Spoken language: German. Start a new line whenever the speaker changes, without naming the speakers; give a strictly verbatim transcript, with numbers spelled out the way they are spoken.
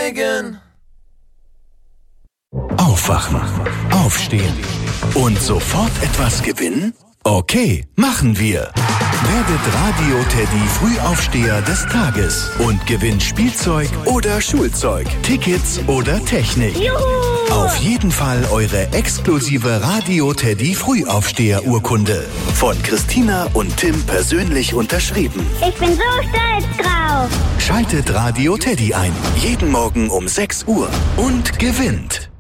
Megan.
Aufwachen, aufstehen und sofort etwas gewinnen? Okay, machen wir. Werdet Radio-Teddy Frühaufsteher des Tages und gewinnt Spielzeug oder Schulzeug, Tickets oder Technik.
Juhu!
Auf jeden Fall eure exklusive Radio-Teddy Frühaufsteher-Urkunde. Von Christina und Tim persönlich unterschrieben.
Ich bin so stolz drauf.
Schaltet Radio-Teddy ein. Jeden Morgen um sechs Uhr und gewinnt.